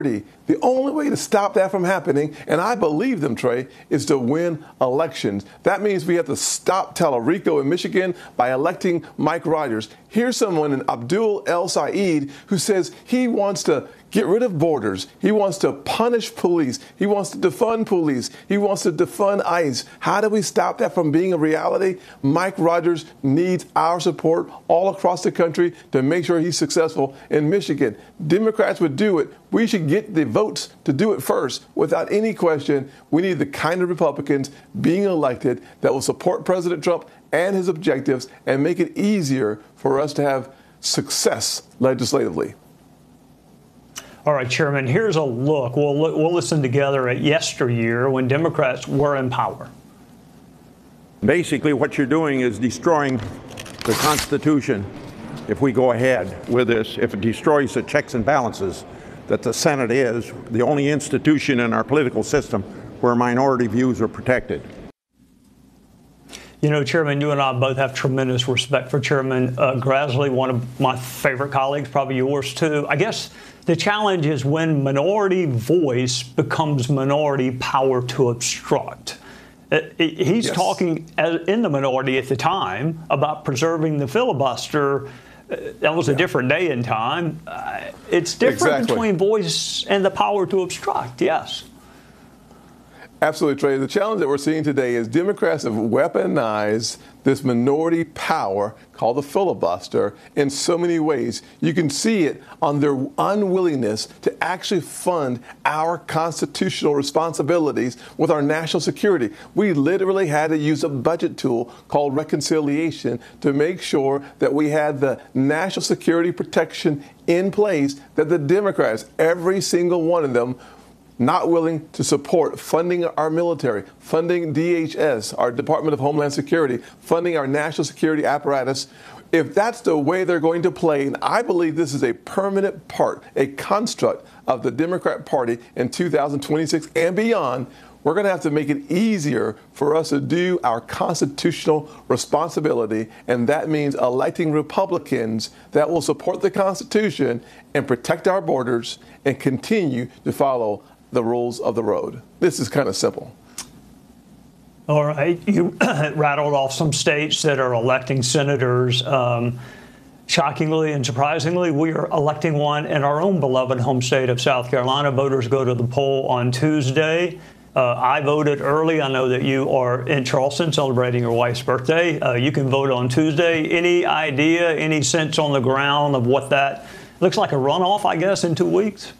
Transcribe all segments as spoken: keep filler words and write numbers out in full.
The only way to stop that from happening, and I believe them, Trey, is to win elections. That means we have to stop Tallarico in Michigan by electing Mike Rogers. Here's someone in Abdul El Said who says he wants to get rid of borders. He wants to punish police. He wants to defund police. He wants to defund ICE. How do we stop that from being a reality? Mike Rogers needs our support all across the country to make sure he's successful in Michigan. Democrats would do it. We should get the votes to do it first. Without any question, we need the kind of Republicans being elected that will support President Trump and his objectives and make it easier for us to have success legislatively. All right, Chairman, here's a look. We'll, we'll listen together at yesteryear when Democrats were in power. Basically, what you're doing is destroying the Constitution if we go ahead with this, if it destroys the checks and balances that the Senate is, the only institution in our political system where minority views are protected. You know, Chairman, you and I both have tremendous respect for Chairman uh, Grassley, one of my favorite colleagues, probably yours too. I guess the challenge is when minority voice becomes minority power to obstruct. Uh, he's yes. talking as, in the minority at the time about preserving the filibuster. Uh, that was a yeah. different day and time. Uh, it's different exactly. between voice and the power to obstruct, yes. Absolutely, Trey. The challenge that we're seeing today is Democrats have weaponized this minority power called the filibuster in so many ways. You can see it on their unwillingness to actually fund our constitutional responsibilities with our national security. We literally had to use a budget tool called reconciliation to make sure that we had the national security protection in place that the Democrats, every single one of them, not willing to support funding our military, funding D H S, our Department of Homeland Security, funding our national security apparatus. If that's the way they're going to play, and I believe this is a permanent part, a construct of the Democrat Party in two thousand twenty-six and beyond, we're going to have to make it easier for us to do our constitutional responsibility, and that means electing Republicans that will support the Constitution and protect our borders and continue to follow the rules of the road. This is kind of simple. All right. You rattled off some states that are electing senators. Um, shockingly and surprisingly, we are electing one in our own beloved home state of South Carolina. Voters go to the poll on Tuesday. Uh, I voted early. I know that you are in Charleston celebrating your wife's birthday. Uh, you can vote on Tuesday. Any idea, any sense on the ground of what that looks like? A runoff, I guess, in two weeks?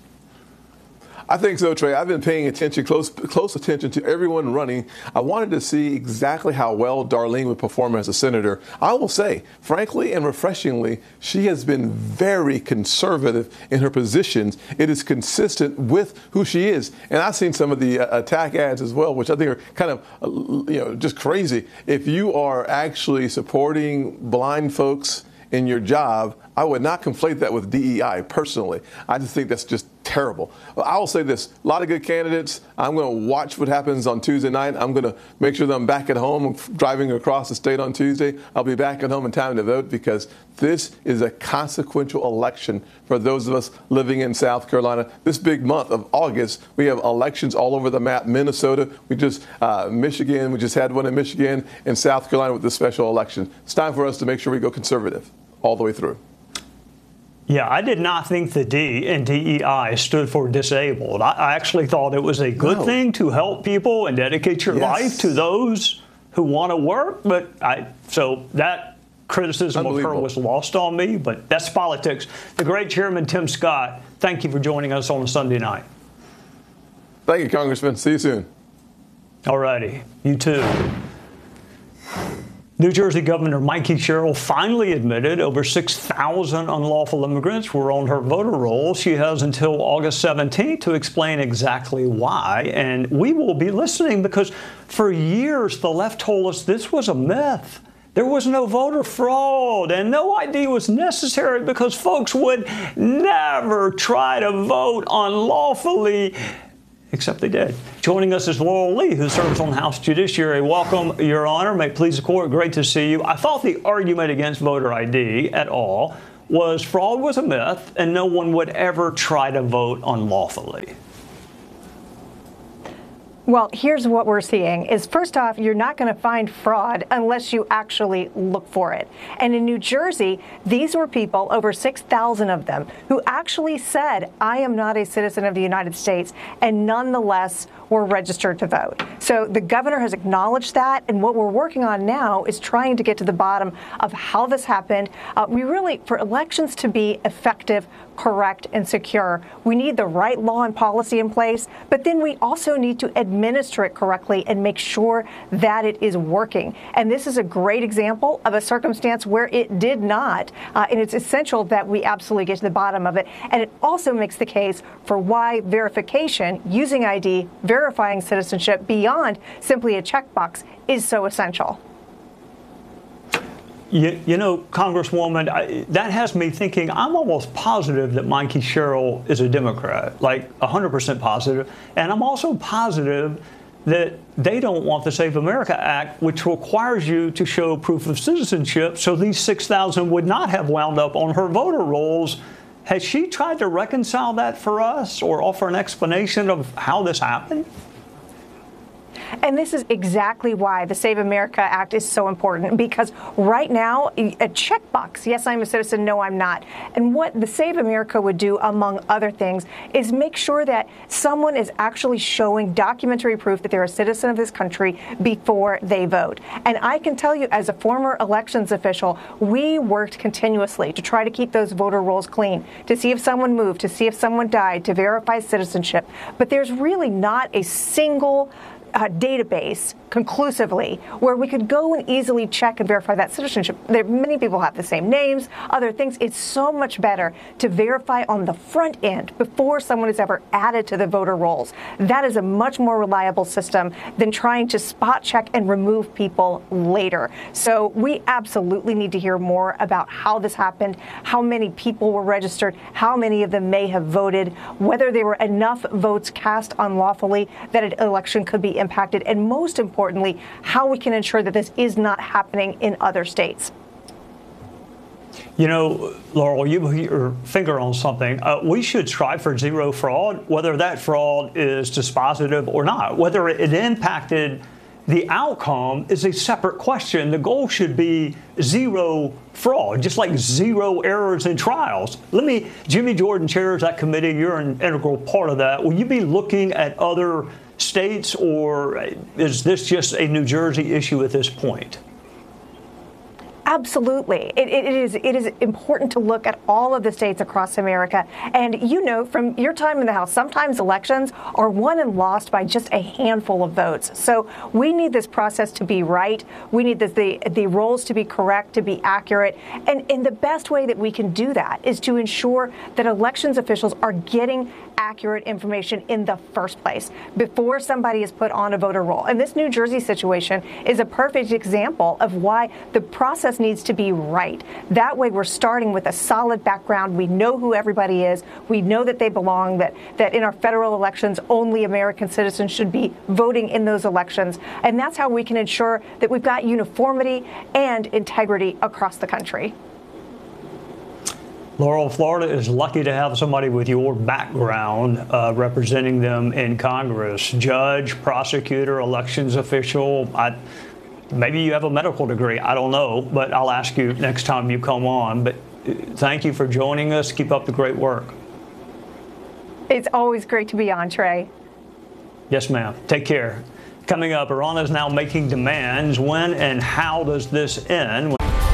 I think so, Trey. I've been paying attention, close close attention to everyone running. I wanted to see exactly how well Darlene would perform as a senator. I will say, frankly and refreshingly, she has been very conservative in her positions. It is consistent with who she is. And I've seen some of the uh, attack ads as well, which I think are kind of, uh, you know, just crazy. If you are actually supporting blind folks in your job, I would not conflate that with D E I personally. I just think that's just terrible. I will say this, a lot of good candidates. I'm going to watch what happens on Tuesday night. I'm going to make sure that I'm back at home. I'm driving across the state on Tuesday. I'll be back at home in time to vote because this is a consequential election for those of us living in South Carolina. This big month of August, we have elections all over the map. Minnesota, we just, uh, Michigan, we just had one in Michigan, and South Carolina with the special election. It's time for us to make sure we go conservative all the way through. Yeah, I did not think the D in D E I stood for disabled. I, I actually thought it was a good no. thing to help people and dedicate your yes. life to those who want to work. But I, so that criticism of her was lost on me, but that's politics. The great Chairman Tim Scott, thank you for joining us on a Sunday night. Thank you, Congressman. See you soon. All righty. You too. New Jersey Governor Mikey Sherrill finally admitted over six thousand unlawful immigrants were on her voter roll. She has until August seventeenth to explain exactly why. And we will be listening because for years the left told us this was a myth. There was no voter fraud and no I D was necessary because folks would never try to vote unlawfully. Except they did. Joining us is Laurel Lee, who serves on the House Judiciary. Welcome, Your Honor. May it please the Court. Great to see you. I thought the argument against voter I D at all was fraud was a myth and no one would ever try to vote unlawfully. Well, here's what we're seeing is, first off, you're not going to find fraud unless you actually look for it. And in New Jersey, these were people, over six thousand of them, who actually said, I am not a citizen of the United States, and nonetheless were registered to vote. So the governor has acknowledged that, and what we're working on now is trying to get to the bottom of how this happened. Uh, we really, for elections to be effective, correct, and secure, we need the right law and policy in place, but then we also need to administer it correctly and make sure that it is working. And this is a great example of a circumstance where it did not, uh, and it's essential that we absolutely get to the bottom of it. And it also makes the case for why verification using I D, verifying citizenship beyond simply a checkbox, is so essential. You, you know, Congresswoman, I, that has me thinking, I'm almost positive that Mikey Sherrill is a Democrat, like one hundred percent positive. And I'm also positive that they don't want the Save America Act, which requires you to show proof of citizenship. So these six thousand would not have wound up on her voter rolls. Has she tried to reconcile that for us or offer an explanation of how this happened? And this is exactly why the Save America Act is so important, because right now, a checkbox, yes, I'm a citizen, no, I'm not. And what the Save America would do, among other things, is make sure that someone is actually showing documentary proof that they're a citizen of this country before they vote. And I can tell you, as a former elections official, we worked continuously to try to keep those voter rolls clean, to see if someone moved, to see if someone died, to verify citizenship. But there's really not a single Uh, database conclusively where we could go and easily check and verify that citizenship. There, many people have the same names, other things. It's so much better to verify on the front end before someone is ever added to the voter rolls. That is a much more reliable system than trying to spot check and remove people later. So we absolutely need to hear more about how this happened, how many people were registered, how many of them may have voted, whether there were enough votes cast unlawfully that an election could be impacted, and most importantly, how we can ensure that this is not happening in other states. You know, Laurel, you put your finger on something. Uh, we should strive for zero fraud, whether that fraud is dispositive or not. Whether it impacted the outcome is a separate question. The goal should be zero fraud, just like zero errors in trials. Let me, Jimmy Jordan chairs that committee. You're an integral part of that. Will you be looking at other states, or is this just a New Jersey issue at this point? Absolutely. It, it is it is important to look at all of the states across America. And you know, from your time in the House, sometimes elections are won and lost by just a handful of votes. So we need this process to be right. We need this, the, the rolls to be correct, to be accurate. And, and the best way that we can do that is to ensure that elections officials are getting accurate information in the first place before somebody is put on a voter roll. And this New Jersey situation is a perfect example of why the process needs to be right. That way we're starting with a solid background. We know who everybody is. We know that they belong, that, that in our federal elections, only American citizens should be voting in those elections. And that's how we can ensure that we've got uniformity and integrity across the country. Laurel, Florida is lucky to have somebody with your background uh, representing them in Congress. Judge, prosecutor, elections official. I, maybe you have a medical degree. I don't know, but I'll ask you next time you come on. But thank you for joining us. Keep up the great work. It's always great to be on, Trey. Yes, ma'am. Take care. Coming up, Iran is now making demands. When and how does this end?